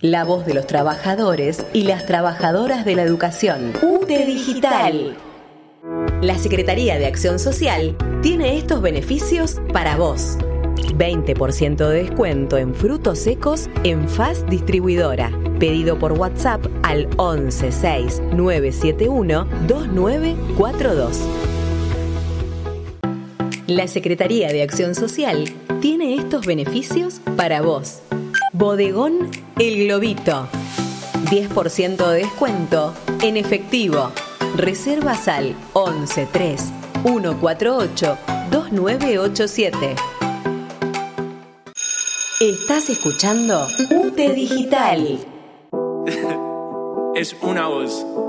La voz de los trabajadores y las trabajadoras de la educación. UTE Digital. La Secretaría de Acción Social tiene estos beneficios para vos. 20% de descuento en frutos secos en Faz Distribuidora. Pedido por WhatsApp al 11 6 971 2942. La Secretaría de Acción Social tiene estos beneficios para vos. Bodegón El Globito. 10% de descuento en efectivo. Reservas al 11 3 148 2987. Estás escuchando UTE Digital. Es una voz.